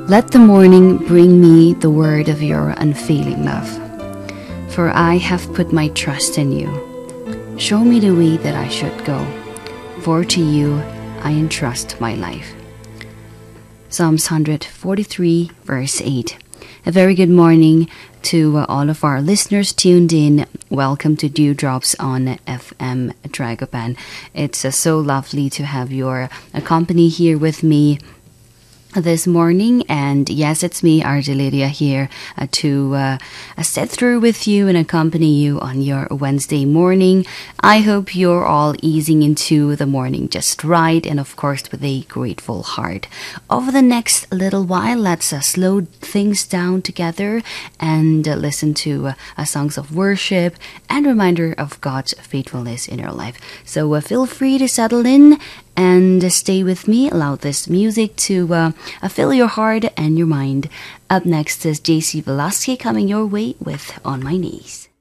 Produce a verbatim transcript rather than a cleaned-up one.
Let the morning bring me the word of your unfailing love, for I have put my trust in you. Show me the way that I should go, for to you I entrust my life. Psalms one forty-three, verse eight. A very good morning to uh, all of our listeners tuned in. Welcome to Dewdrops on F M Dragopan. It's uh, so lovely to have your uh, company here with me this morning, and yes, it's me, Ardeledia, here uh, to uh, uh, sit through with you and accompany you on your Wednesday morning. I hope you're all easing into the morning just right, and of course with a grateful heart. Over the next little while, let's uh, slow things down together and uh, listen to uh, uh, songs of worship and reminder of God's faithfulness in your life. So uh, feel free to settle in and stay with me. Allow this music to uh, uh, fill your heart and your mind. Up next is J C Velasquez coming your way with On My Knees.